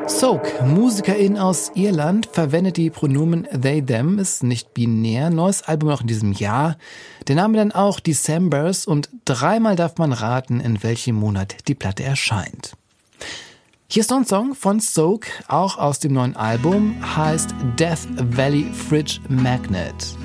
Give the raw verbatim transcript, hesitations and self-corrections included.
Soak, Musikerin aus Irland, verwendet die Pronomen they, them, ist nicht binär. Neues Album noch in diesem Jahr. Der Name dann auch Decembers und dreimal darf man raten, in welchem Monat die Platte erscheint. Hier ist noch ein Song von Soak, auch aus dem neuen Album, heißt Death Valley Fridge Magnet.